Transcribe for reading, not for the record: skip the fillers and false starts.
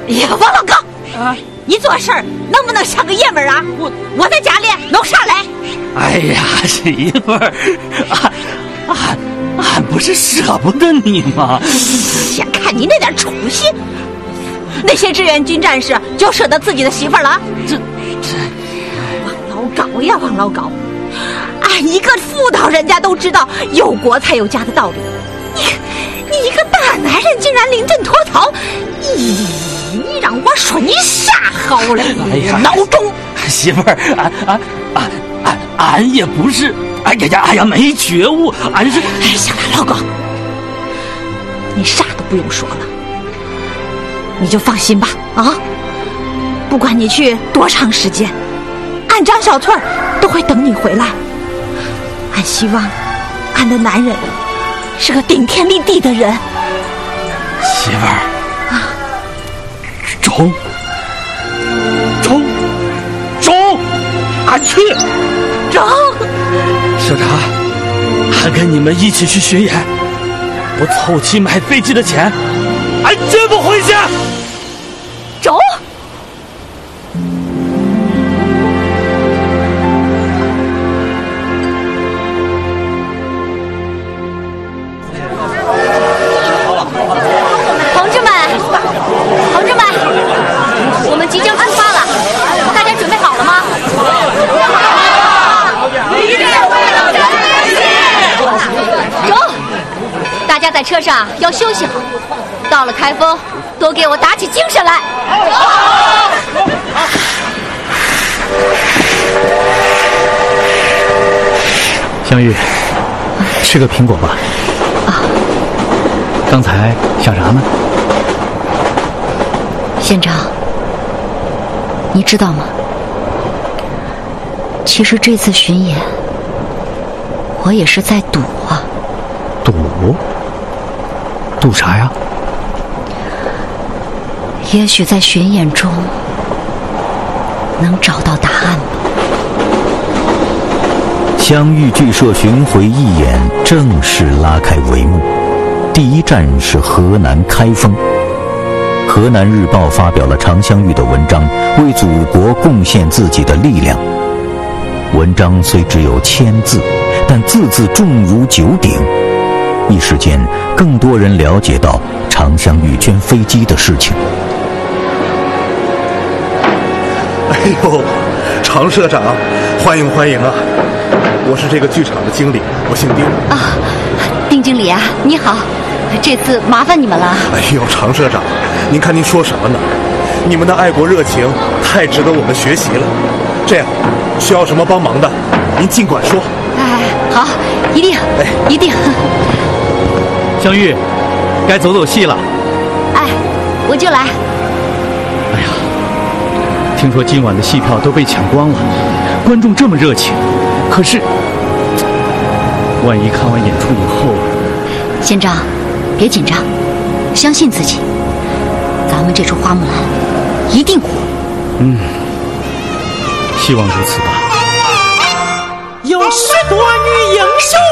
呀，王老高啊，你做事儿能不能像个爷们儿啊？我在家里弄啥来？ 哎呀，媳妇儿，俺不是舍不得你吗？ 先看你那点出息，那些志愿军战士就舍得自己的媳妇儿了？这，王老高呀，王老高，俺一个妇道人家都知道有国才有家的道理。你一个大男人竟然临阵脱逃，你让我说你啥好嘞？ 哎呀， 孬种！ 媳妇儿，俺也不是，哎呀，没觉悟，俺是。 哎，行了，老高，你啥都不用说了，你就放心吧啊！不管你去多长时间，俺张小翠都会等你回来。俺希望俺的男人是个顶天立地的人。 媳妇儿啊，中，俺去。 中， 社长，俺跟你们一起去巡演，我凑齐买飞机的钱，俺绝不回家。 中。 同志们，我们即将出发了，大家准备好了吗？一定会有真心。走，大家在车上要休息好，到了开封，都给我打起精神来。 香玉，吃个苹果吧。 啊， 刚才想啥呢？ 县长，你知道吗？其实这次巡演，我也是在赌啊。 赌啥呀？ 也许在巡演中能找到答案吧。 湘豫剧社巡回义演正式拉开帷幕，第一站是河南开封。河南日报发表了常香玉的文章，为祖国贡献自己的力量。文章虽只有1000字，但字字重如九鼎。一时间，更多人了解到常香玉捐飞机的事情。 哎呦，常社长，欢迎啊！我是这个剧场的经理，我姓丁。 啊，丁经理啊，你好，这次麻烦你们了。 哎呦，常社长，您看您说什么呢？你们的爱国热情太值得我们学习了。这样，需要什么帮忙的，您尽管说。 哎，好，一定，一定。 香玉，该走戏了。 哎，我就来。 哎呀，听说今晚的戏票都被抢光了，观众这么热情，可是，万一看完演出以后…… 县长，别紧张，相信自己，咱们这出花木兰一定火。 希望如此吧。 有许多女英雄